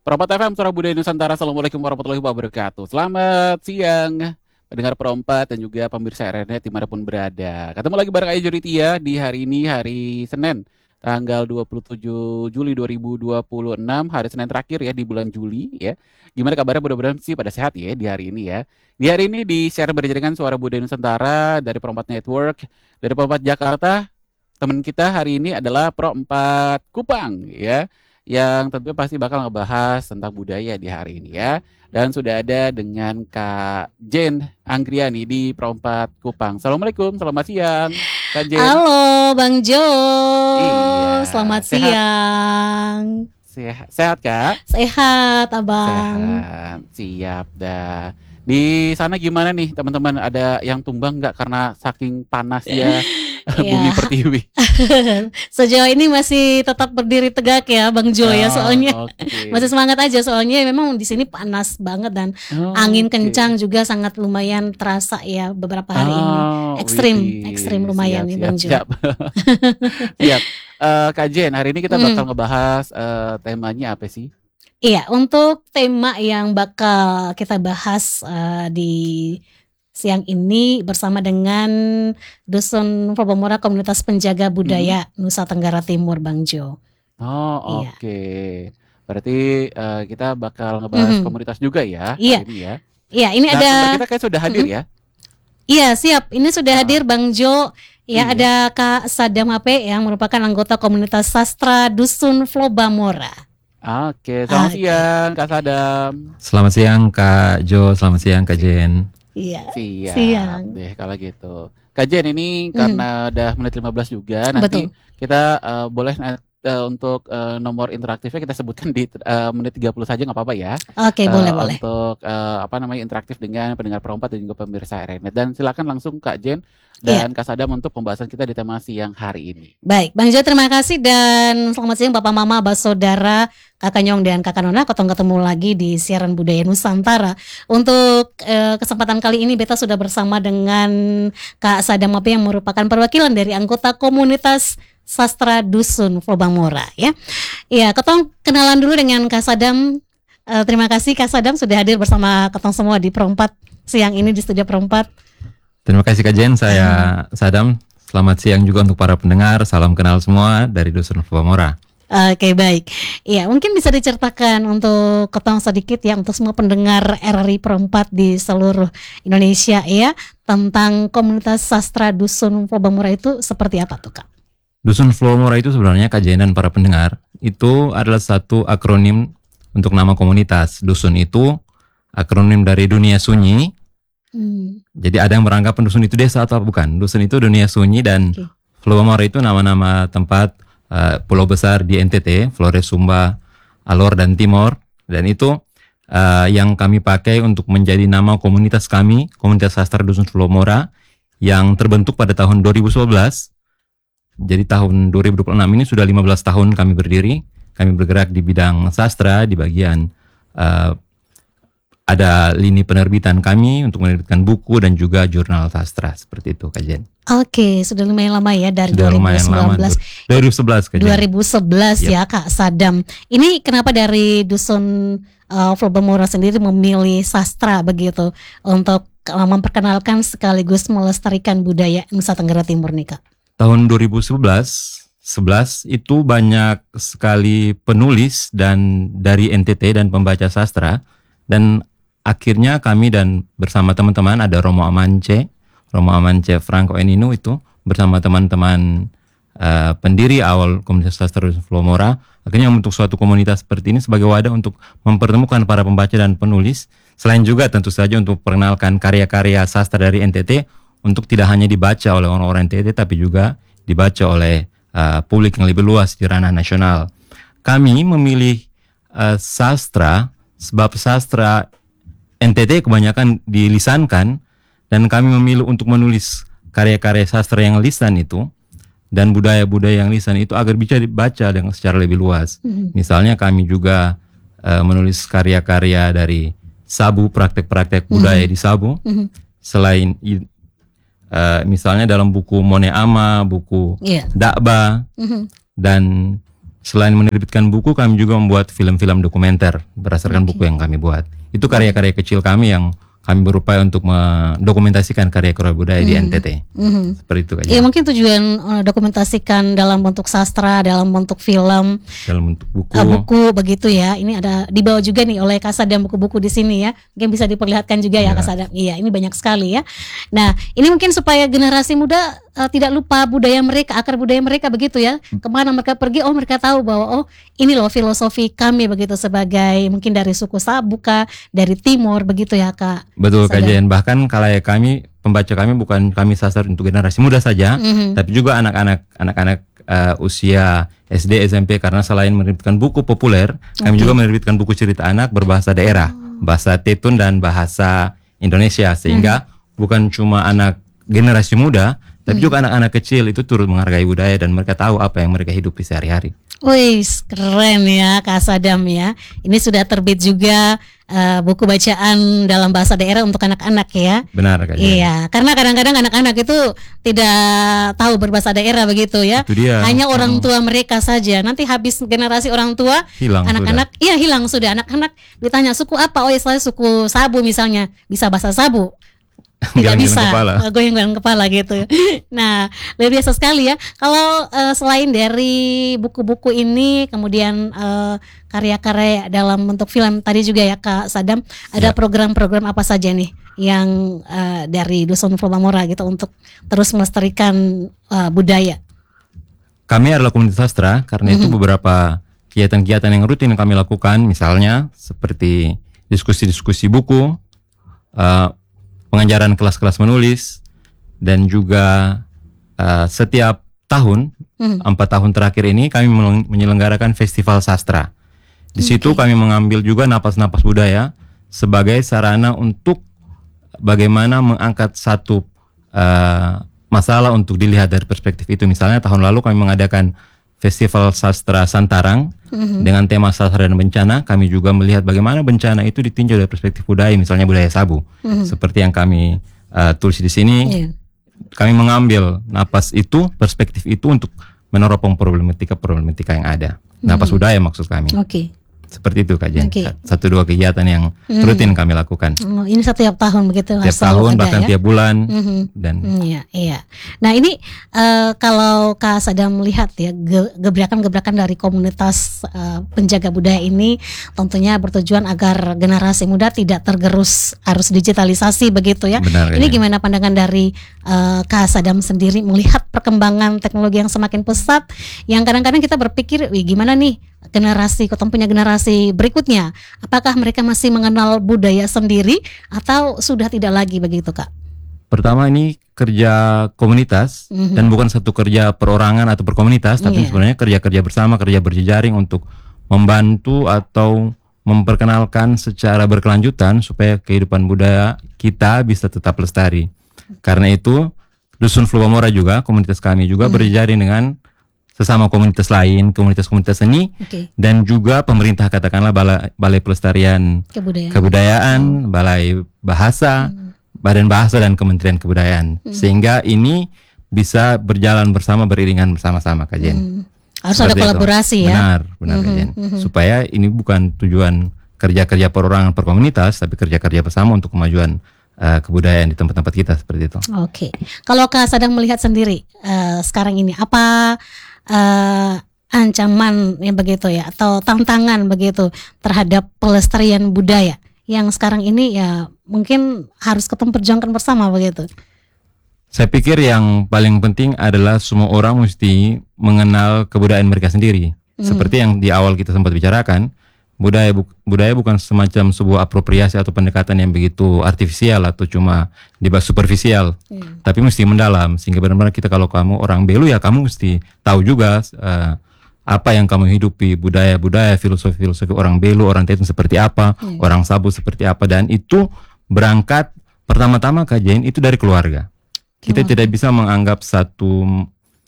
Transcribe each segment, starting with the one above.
Perompat FM Suara Budaya Nusantara. Assalamualaikum warahmatullahi wabarakatuh. Selamat siang pendengar Perompat dan juga pemirsa RNet dimanapun berada. Ketemu lagi bareng Ayu Juritia di hari ini, hari Senin, tanggal 27 Juli 2026, hari Senin terakhir ya di bulan Juli ya. Gimana kabarnya? Mudah-mudahan sih pada sehat ya di hari ini ya. Di hari ini di share berjaringan Suara Budaya Nusantara dari Perompat Network, dari Perompat Jakarta. Teman kita hari ini adalah Perompat Kupang ya, yang tentunya pasti bakal ngebahas tentang budaya di hari ini ya. Dan sudah ada dengan Kak Jen Anggriani di Perompat Kupang. Assalamualaikum, selamat siang Kak Jen. Halo Bang Jo. Iya, Selamat sehat, siang. sehat Kak? Sehat Abang. Sehat, siap dah. Di sana gimana nih teman-teman? Ada yang tumbang nggak karena saking panasnya bumi Ya, pertiwi? sejauh ini masih tetap berdiri tegak ya Bang Jo ya, soalnya masih Oke, semangat aja, soalnya memang di sini panas banget dan angin oke. kencang juga sangat lumayan terasa ya beberapa hari ini. Ekstrim, ekstrim Widih, lumayan siap, nih siap, Bang Jo. siap. Siap. Kak Jen, hari ini kita bakal Mm-mm. ngebahas temanya apa sih? Iya, untuk tema yang bakal kita bahas di siang ini bersama dengan Dusun Probomora Komunitas Penjaga Mm-mm. Budaya Nusa Tenggara Timur, Bang Jo. Oh, Iya. oke. Berarti kita bakal ngebahas Mhm. komunitas juga ya Iya, hari ini ya. iya, ini Nah, ada. sumber kita kayak sudah hadir Mhm. ya. Iya, siap. Ini sudah hadir Ah, Bang Jo. Ya, iya. ada Kak Sadam HP yang merupakan anggota komunitas sastra Dusun Flobamora. Oke, selamat Oke. siang Kak Sadam. Selamat siang Kak Jo, selamat siang Kak Jen. Iya, Siap siang. deh kalau gitu. Kak Jen, ini Mhm. karena udah menit 15 juga, nanti Betul. kita boleh untuk nomor interaktifnya kita sebutkan di menit 30 saja nggak apa-apa ya. Oke, boleh, boleh. Untuk apa namanya, interaktif dengan pendengar Perompat dan juga pemirsa RNet. Dan silakan langsung Kak Jen Iya. dan Kak Sadam untuk pembahasan kita di tema siang hari ini. Baik, Bang Jo, terima kasih dan selamat siang Bapak Mama, Abah Saudara, Kakak Nyong dan Kakak Nona. Ketemu lagi di siaran budaya Nusantara. Untuk kesempatan kali ini beta sudah bersama dengan Kak Sadam Ape yang merupakan perwakilan dari anggota komunitas sastra Dusun Flobamora ya. Iya, ketong kenalan dulu dengan Kak Sadam. Terima kasih Kak Sadam sudah hadir bersama ketong semua di Perompat siang ini di studio Perompat. Terima kasih Kak Jen, saya Sadam. Selamat siang juga untuk para pendengar, salam kenal semua dari Dusun Flobamora. Oke, baik. Iya, mungkin bisa diceritakan untuk ketong sedikit ya untuk semua pendengar RRI Perempat di seluruh Indonesia ya tentang komunitas sastra Dusun Flobamora itu seperti apa tuh Kak? Dusun Flobamora itu sebenarnya Kak Jen dan para pendengar, itu adalah satu akronim untuk nama komunitas. Dusun itu akronim dari dunia sunyi. Jadi ada yang beranggapan dusun itu desa atau bukan. Dusun itu dunia sunyi dan Oke. Flobamora itu nama-nama tempat pulau besar di NTT, Flores, Sumba, Alor dan Timor. Dan itu yang kami pakai untuk menjadi nama komunitas kami, komunitas sastra Dusun Flobamora yang terbentuk pada tahun 2011. Jadi tahun 2026 ini sudah 15 tahun kami berdiri. Kami bergerak di bidang sastra di bagian ada lini penerbitan kami untuk menerbitkan buku dan juga jurnal sastra seperti itu Kak Jen. Oke, sudah lumayan lama ya dari Sudah lumayan lama 2019. 2011 Kak Jen. 2011 ya Kak Sadam. Ini kenapa dari Dusun Flobamora sendiri memilih sastra begitu untuk memperkenalkan sekaligus melestarikan budaya Nusa Tenggara Timur nih Kak? Tahun 2011 itu banyak sekali penulis dan dari NTT dan pembaca sastra, dan akhirnya kami dan bersama teman-teman ada Romo Amance Franco Eninu itu bersama teman-teman pendiri awal komunitas sastra Flobamora akhirnya membentuk suatu komunitas seperti ini sebagai wadah untuk mempertemukan para pembaca dan penulis, selain juga tentu saja untuk perkenalkan karya-karya sastra dari NTT untuk tidak hanya dibaca oleh orang-orang NTT tapi juga dibaca oleh publik yang lebih luas di ranah nasional. Kami memilih sastra sebab sastra NTT kebanyakan dilisankan dan kami memilih untuk menulis karya-karya sastra yang lisan itu dan budaya-budaya yang lisan itu agar bisa dibaca dengan secara lebih luas. Misalnya kami juga menulis karya-karya dari Sabu, praktek-praktek budaya di Sabu. Selain misalnya dalam buku Mone Ama, buku Iya. Dakba, dan selain menerbitkan buku, kami juga membuat film-film dokumenter berdasarkan buku yang kami buat. Itu karya-karya kecil kami yang kami berupaya untuk mendokumentasikan karya-karya budaya di NTT. Seperti itu aja. Ya mungkin tujuan dokumentasikan dalam bentuk sastra, dalam bentuk film, Dalam bentuk buku. buku begitu ya. Ini ada dibawa juga nih oleh Kak Sadam buku-buku di sini ya. Mungkin bisa diperlihatkan juga ya Kak Sadam. Iya, ini banyak sekali ya. Nah, ini mungkin supaya generasi muda tidak lupa budaya mereka, akar budaya mereka begitu ya. Kemana mereka pergi, mereka tahu bahwa ini loh filosofi kami begitu sebagai mungkin dari suku Sabuka, dari Timur begitu ya Kak. Betul Kak Sadam. Jen. Bahkan kalau kami, pembaca kami bukan kami sasar untuk generasi muda saja, tapi juga anak-anak usia SD, SMP, karena selain menerbitkan buku populer, kami juga menerbitkan buku cerita anak berbahasa daerah, bahasa Tetun dan bahasa Indonesia, sehingga bukan cuma anak generasi muda, tapi juga anak-anak kecil itu turut menghargai budaya dan mereka tahu apa yang mereka hidupi sehari-hari. Wih, keren ya Kak Sadam ya. Ini sudah terbit juga buku bacaan dalam bahasa daerah untuk anak-anak ya. Benar Kak Jen. Iya, karena kadang-kadang anak-anak itu tidak tahu berbahasa daerah begitu ya. Itu dia. Hanya orang tua mereka saja. Nanti habis generasi orang tua, Hilang anak-anak iya hilang sudah. Anak-anak ditanya suku apa? Saya suku Sabu misalnya. Bisa bahasa Sabu. Tidak Geleng-geleng bisa kepala. goyang-goyang kepala gitu. Nah, luar biasa sekali ya. Kalau selain dari buku-buku ini, kemudian karya-karya dalam bentuk film tadi juga ya Kak Sadam, ada program-program apa saja nih yang dari Dusun Flobamora gitu untuk terus melestarikan budaya? Kami adalah komunitas sastra, karena itu beberapa kegiatan-kegiatan yang rutin yang kami lakukan, misalnya seperti diskusi-diskusi buku, pengajaran kelas-kelas menulis, dan juga setiap tahun 4 tahun terakhir ini kami menyelenggarakan festival sastra. Di situ kami mengambil juga napas-napas budaya sebagai sarana untuk bagaimana mengangkat satu masalah untuk dilihat dari perspektif itu. Misalnya tahun lalu kami mengadakan festival sastra Santarang dengan tema sastra dan bencana. Kami juga melihat bagaimana bencana itu ditinjau dari perspektif budaya, misalnya budaya Sabu. Seperti yang kami tulis di sini. Kami mengambil napas itu, perspektif itu untuk meneropong problematika yang ada. Napas budaya maksud kami. Oke. Seperti itu Kak Jen. Oke. 1-2 kegiatan yang rutin kami lakukan. Ini setiap tahun begitu? Tiap selalu tahun ada bahkan ya? tiap bulan. Dan Iya. Nah ini kalau Kak Sadam melihat ya gebrakan-gebrakan dari komunitas penjaga budaya ini tentunya bertujuan agar generasi muda tidak tergerus arus digitalisasi begitu ya. Benar, Ini ya. gimana pandangan dari Kak Sadam sendiri melihat perkembangan teknologi yang semakin pesat, yang kadang-kadang kita berpikir, gimana nih generasi, kita punya generasi berikutnya, apakah mereka masih mengenal budaya sendiri atau sudah tidak lagi begitu Kak? pertama ini kerja komunitas dan bukan satu kerja perorangan atau perkomunitas, tapi sebenarnya kerja-kerja bersama, kerja berjejaring untuk membantu atau memperkenalkan secara berkelanjutan supaya kehidupan budaya kita bisa tetap lestari. Karena itu Dusun Flobamora juga, komunitas kami juga berjejaring dengan sesama komunitas lain, komunitas-komunitas seni, dan juga pemerintah, katakanlah balai pelestarian kebudayaan, balai bahasa, badan bahasa, dan kementerian kebudayaan, sehingga ini bisa berjalan bersama, beriringan bersama-sama Kak Jen. Harus ada kolaborasi ya. Benar Kak Jen. Supaya ini bukan tujuan kerja-kerja perorangan per komunitas, tapi kerja-kerja bersama untuk kemajuan kebudayaan di tempat-tempat kita, seperti itu. Oke. Kalau Kak Sadam melihat sendiri sekarang ini apa ancaman yang begitu ya, atau tantangan begitu terhadap pelestarian budaya yang sekarang ini ya mungkin harus kita perjuangkan bersama begitu? Saya pikir yang paling penting adalah semua orang mesti mengenal kebudayaan mereka sendiri. Seperti yang di awal kita sempat bicarakan, budaya bukan semacam sebuah apropriasi atau pendekatan yang begitu artifisial atau cuma superficial, tapi mesti mendalam, sehingga benar-benar kita, kalau kamu orang Belu ya kamu mesti tahu juga apa yang kamu hidupi, budaya-budaya, filosofi orang Belu, orang Tetun seperti apa, orang Sabu seperti apa, dan itu berangkat pertama-tama kajian itu dari keluarga. Kita tidak bisa menganggap satu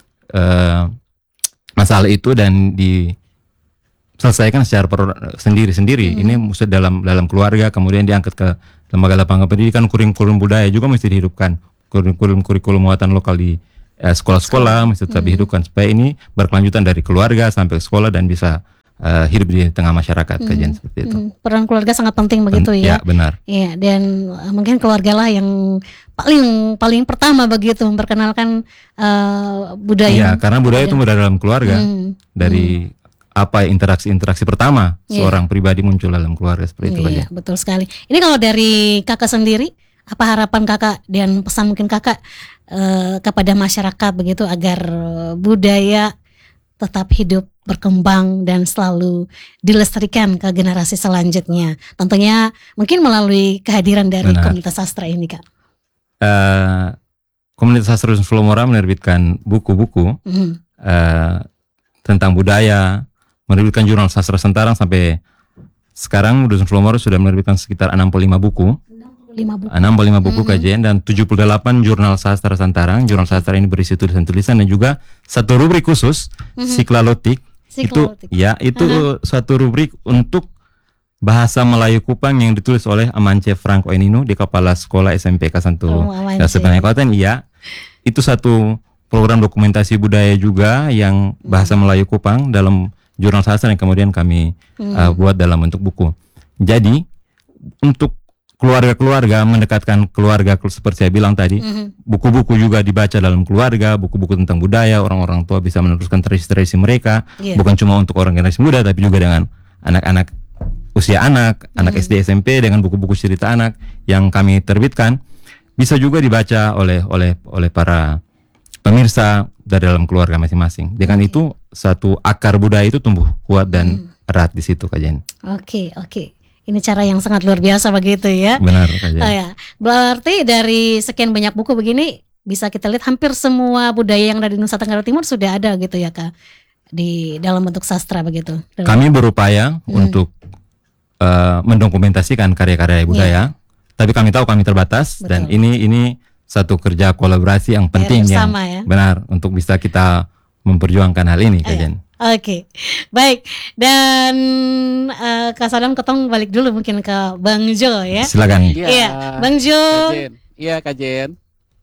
masalah itu dan selesaikan secara sendiri-sendiri. Ini mesti dalam keluarga, kemudian diangkat ke lembaga pendidikan, kurikulum budaya juga mesti dihidupkan, kurikulum muatan lokal sekolah-sekolah mesti tetap dihidupkan supaya ini berkelanjutan dari keluarga sampai sekolah dan bisa hidup di tengah masyarakat, kajian seperti itu. Peran keluarga sangat penting begitu Ya, ya. benar. Iya, dan mungkin keluarga lah yang paling pertama begitu memperkenalkan Iya, budaya. karena budaya itu dari dalam keluarga, Hmm. dari apa interaksi pertama Iya. seorang pribadi muncul dalam keluarga seperti itu, Iya, kajian. betul sekali. Ini kalau dari kakak sendiri, apa harapan kakak dan pesan mungkin kakak kepada masyarakat begitu agar budaya tetap hidup, berkembang dan selalu dilestarikan ke generasi selanjutnya. Tentunya mungkin melalui kehadiran dari Benar. komunitas sastra ini, Kak. Komunitas Sastra Dusun Flomora menerbitkan buku-buku Mhm. tentang budaya, menerbitkan jurnal sastra Sentarang. Sampai sekarang Dusun Flomora sudah menerbitkan sekitar 65 buku. 5 buku. 65 buku kajian dan 78 jurnal sastra Sentarang. Jurnal sastra ini berisi tulisan-tulisan dan juga satu rubrik khusus, Siklalotik. Siklalotik. Itu suatu rubrik untuk bahasa Melayu Kupang yang ditulis oleh Amance Franco Enino di Kepala Sekolah SMP K1 Amance. Kabupaten. Iya, itu satu program dokumentasi budaya juga yang bahasa Melayu Kupang dalam jurnal sastra yang kemudian kami buat dalam bentuk buku. Jadi untuk keluarga-keluarga, mendekatkan keluarga seperti saya bilang tadi, buku-buku juga dibaca dalam keluarga, buku-buku tentang budaya, orang-orang tua bisa meneruskan tradisi-tradisi mereka, Iya. bukan cuma untuk orang generasi muda tapi juga dengan anak-anak usia anak SD SMP dengan buku-buku cerita anak yang kami terbitkan bisa juga dibaca oleh para pemirsa dari dalam keluarga masing-masing. Dengan itu satu akar budaya itu tumbuh kuat dan erat di situ, kajian. Oke. Ini cara yang sangat luar biasa begitu ya. Benar, kajian. Oh ya, berarti dari sekian banyak buku begini bisa kita lihat hampir semua budaya yang ada di Nusa Tenggara Timur sudah ada gitu ya, Kak, di dalam bentuk sastra begitu. Kami berupaya untuk mendokumentasikan karya-karya budaya, tapi kami tahu kami terbatas. Betul. Dan ini satu kerja kolaborasi yang penting yang bersama ya. benar untuk bisa kita memperjuangkan hal ini, kajian. Oke, baik. Dan Kak Sadam ketong balik dulu mungkin ke Bang Jo ya. Silakan. Iya, Bang Jo. Kajen. Iya, Kajen.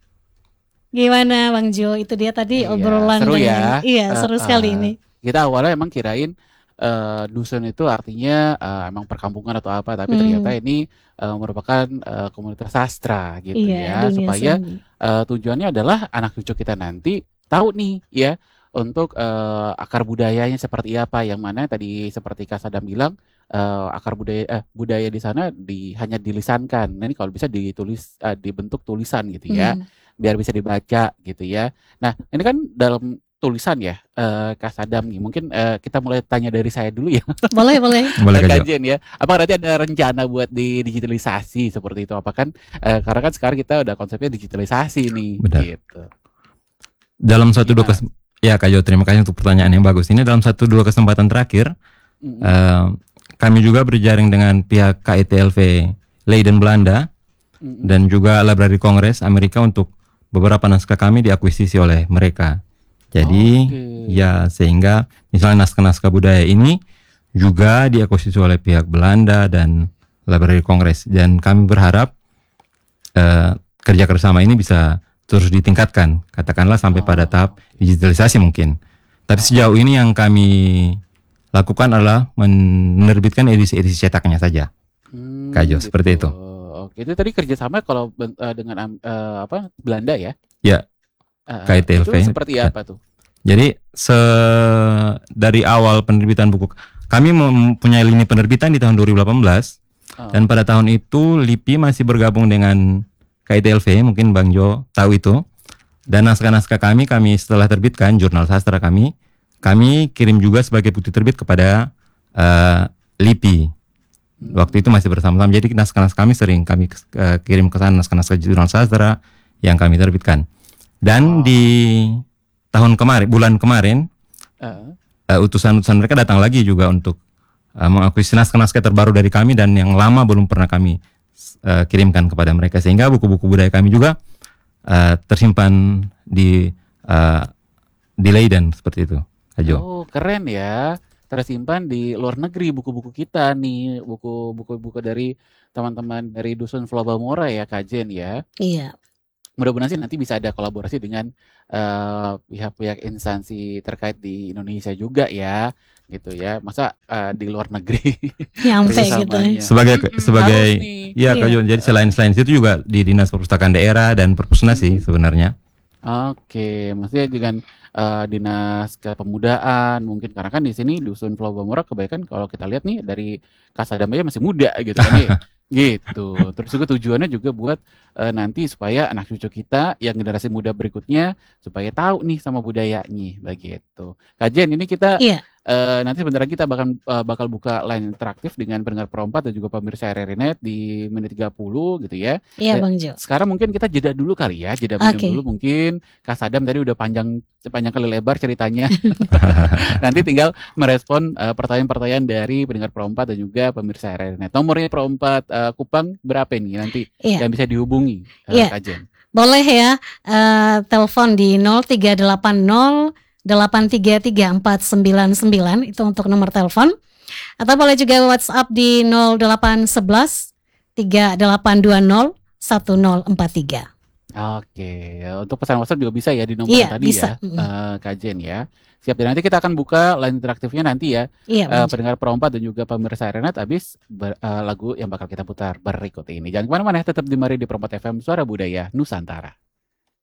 Gimana Bang Jo? Itu dia tadi Iya, obrolan seru dengan- ya. Iya, seru sekali ini. Kita awalnya emang kirain dusun itu artinya emang perkampungan atau apa, tapi ternyata ini merupakan komunitas sastra gitu ya, Dunia supaya seni. tujuannya adalah anak cucu kita nanti tahu nih ya untuk akar budayanya seperti apa, yang mana tadi seperti Kak Sadam bilang akar budaya di sana hanya dilisankan. Nah, ini kalau bisa ditulis dibentuk tulisan gitu ya, biar bisa dibaca gitu ya. Nah, ini kan dalam tulisan ya, Kak Sadam nih. Mungkin kita mulai tanya dari saya dulu ya, Boleh. Boleh, Kak Jo. Kajen ya. Apa nanti ada rencana buat digitalisasi seperti itu? Apa kan? Karena kan sekarang kita udah konsepnya digitalisasi nih. Benar. Gitu. Dalam satu dua Gimana? ya, Kak Jo, terima kasih untuk pertanyaan yang bagus. Ini dalam 1-2 kesempatan terakhir kami juga berjaring dengan pihak KITLV Leiden Belanda dan juga Library Congress Amerika untuk beberapa naskah kami diakuisisi oleh mereka. Jadi ya, sehingga misalnya naskah-naskah budaya ini juga diakuisisi oleh pihak Belanda dan Library Congress, dan kami berharap kerja kerjasama ini bisa terus ditingkatkan, katakanlah sampai pada tahap digitalisasi mungkin. Tapi sejauh ini yang kami lakukan adalah menerbitkan edisi-edisi cetaknya saja. Kak Jo, seperti itu. Oke, itu tadi kerjasama kalau dengan Belanda ya? Ya, KITLV. Itu seperti apa tuh? Jadi dari awal penerbitan buku, kami mempunyai lini penerbitan di tahun 2018, dan pada tahun itu LIPI masih bergabung dengan KITLV, mungkin Bang Jo tahu itu. Dan naskah-naskah kami setelah terbitkan jurnal sastra kami kirim juga sebagai bukti terbit kepada LIPI. Waktu itu masih bersama-sama. Jadi naskah-naskah kami sering kami kirim ke sana, naskah-naskah jurnal sastra yang kami terbitkan. Dan di bulan kemarin utusan-utusan mereka datang lagi juga untuk mengakuisisi naskah-naskah terbaru dari kami dan yang lama belum pernah kami kirimkan kepada mereka, sehingga buku-buku budaya kami juga tersimpan di Leiden seperti itu, Kak Jo. Oh, keren ya. Tersimpan di luar negeri buku-buku kita nih, buku-buku dari teman-teman dari Dusun Flobamora ya, Kak Jen ya. Iya. mudah-mudahan sih nanti bisa ada kolaborasi dengan pihak-pihak instansi terkait di Indonesia juga ya, gitu ya. Masa di luar negeri Nyampe gitu. kerjasamanya. Sebagai Harus sebagai nih. ya Kak Iya. Jon, jadi selain itu juga di Dinas Perpustakaan Daerah dan Perpusnas sih sebenarnya. Oke, maksudnya dengan dinas kepemudaan mungkin karena kan di sini dusun Pulau Bamora kebanyakan kalau kita lihat nih dari Kasadam aja masih muda gitu kan nih. Gitu. Terus juga tujuannya juga buat nanti supaya anak cucu kita yang generasi muda berikutnya supaya tahu nih sama budayanya begitu. Kajen ini kita Iya. nanti sebentar lagi kita bakal buka line interaktif dengan pendengar Perompat dan juga pemirsa RRNet di menit 30 gitu ya. Iya Bang Jo. Sekarang mungkin kita jeda dulu kali ya, jeda minum Oke. dulu mungkin. Kak Sadam tadi udah panjang kali lebar ceritanya. Nanti tinggal merespon pertanyaan-pertanyaan dari pendengar Perompat dan juga pemirsa RRNet. Nomornya Perompat Kupang berapa nih nanti Iya. yang bisa dihubungi Iya. Kak Jen? Boleh ya, telepon di 0380 833 499 itu untuk nomor telepon. Atau boleh juga WhatsApp di 0811 3820 1043. Oke, untuk pesan WhatsApp juga bisa ya di nomor Iya, yang tadi bisa. ya, Kak Jen ya. Siap, dan nanti kita akan buka line interaktifnya nanti ya. Iya, Bang Jo. Pendengar Perompat dan juga pemirsa RRNet habis lagu yang bakal kita putar berikut ini. Jangan kemana-mana, tetap di Mari di Perompat FM Suara Budaya Nusantara.